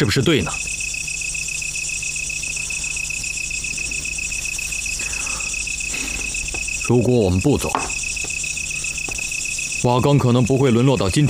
是不是对呢？如果我们不走，瓦岗可能不会沦落到今天。